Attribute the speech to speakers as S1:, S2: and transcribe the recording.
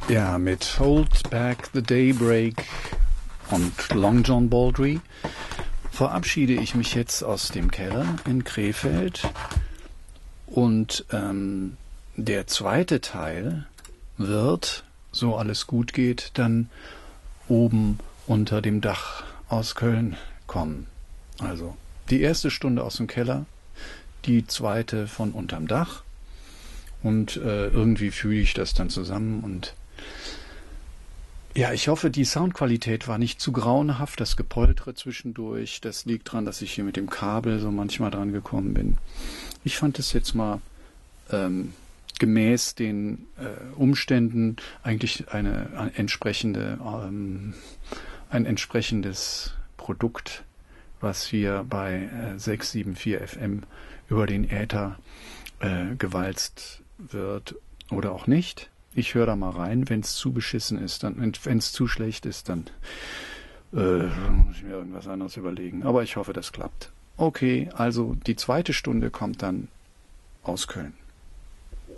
S1: Ja, mit Hold Back the Daybreak und Long John Baldry verabschiede ich mich jetzt aus dem Keller in Krefeld. Und der zweite Teil wird, so alles gut geht, dann oben unter dem Dach aus Köln kommen. Also die erste Stunde aus dem Keller, die zweite von unterm Dach. Und irgendwie fühle ich das dann zusammen. Und ja, ich hoffe, die Soundqualität war nicht zu grauenhaft, das Gepoltere zwischendurch. Das liegt daran, dass ich hier mit dem Kabel so manchmal dran gekommen bin. Ich fand es jetzt mal gemäß den Umständen eigentlich ein entsprechendes Produkt, was hier bei 674 FM über den Äther gewalzt wird oder auch nicht. Ich höre da mal rein. Wenn es zu beschissen ist, dann, wenn es zu schlecht ist, dann muss ich mir irgendwas anderes überlegen. Aber ich hoffe, das klappt. Okay, also die zweite Stunde kommt dann aus Köln.